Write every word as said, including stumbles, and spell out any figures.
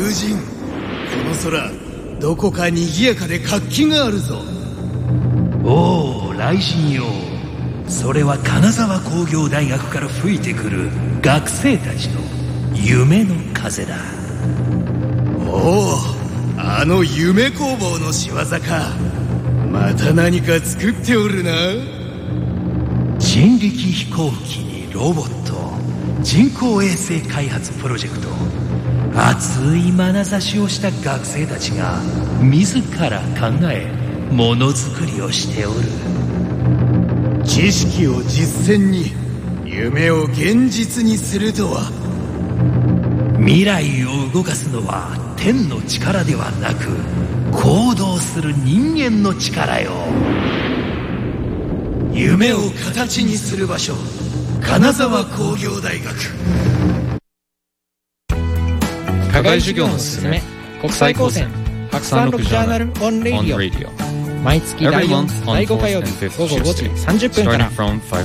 風神、この空どこか賑やかで活気があるぞ。 おお、雷神よ。それは金沢工業大学から吹いてくる学生たちの夢の風だ。 おお、あの夢工房の仕業か。また何か作っておるな。 人力飛行機にロボット、人工衛星開発プロジェクト、熱い眼差しをした学生たちが自ら考えものづくりをしておる。 知識を実践に、夢を現実にするとは。 未来を動かすのは天の力ではなく、行動する人間の力よ。夢を形にする場所、金沢工業大学。 課外授業のすすめ、国際高専白山六ジャーナルオンレイディオ。毎月だいよん、だいご火曜日午後ごじさんじゅっぷんから。